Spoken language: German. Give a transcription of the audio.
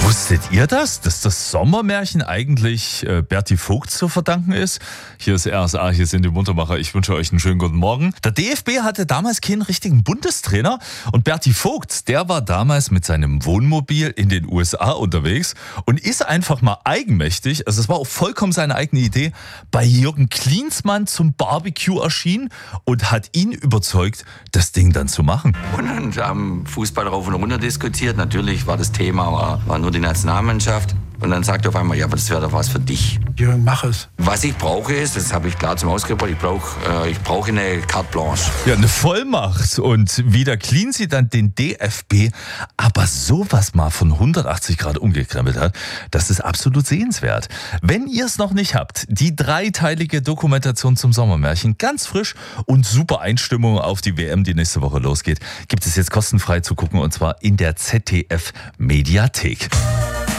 Wusstet ihr das? Dass das Sommermärchen eigentlich Berti Vogt zu verdanken ist? Hier ist RSA, hier sind die Muntermacher. Ich wünsche euch einen schönen guten Morgen. Der DFB hatte damals keinen richtigen Bundestrainer und Berti Vogt, der war damals mit seinem Wohnmobil in den USA unterwegs und ist einfach mal eigenmächtig, also es war auch vollkommen seine eigene Idee, bei Jürgen Klinsmann zum Barbecue erschienen und hat ihn überzeugt, das Ding dann zu machen. Und dann haben Fußball rauf und runter diskutiert. Natürlich war das Thema, war nur die Nationalmannschaft. Und dann sagt er auf einmal, ja, aber das wäre doch was für dich. Jürgen, mach es. Was ich brauche ist, das habe ich klar zum Ausdruck gebracht, ich brauche eine Carte Blanche. Ja, eine Vollmacht. Und wie der Cleansy dann den DFB aber sowas mal von 180 Grad umgekrempelt hat, das ist absolut sehenswert. Wenn ihr es noch nicht habt, die dreiteilige Dokumentation zum Sommermärchen, ganz frisch und super Einstimmung auf die WM, die nächste Woche losgeht, gibt es jetzt kostenfrei zu gucken und zwar in der ZDF Mediathek.